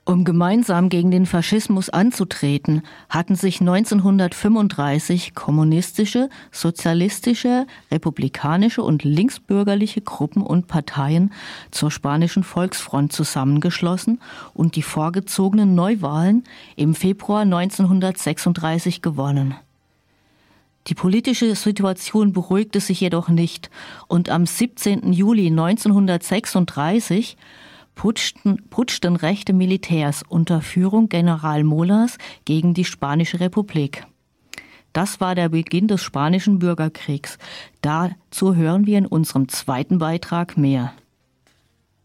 Um gemeinsam gegen den Faschismus anzutreten, hatten sich 1935 kommunistische, sozialistische, republikanische und linksbürgerliche Gruppen und Parteien zur Spanischen Volksfront zusammengeschlossen und die vorgezogenen Neuwahlen im Februar 1936 gewonnen. Die politische Situation beruhigte sich jedoch nicht und am 17. Juli 1936 putschten rechte Militärs unter Führung General Molas gegen die Spanische Republik. Das war der Beginn des Spanischen Bürgerkriegs. Dazu hören wir in unserem zweiten Beitrag mehr.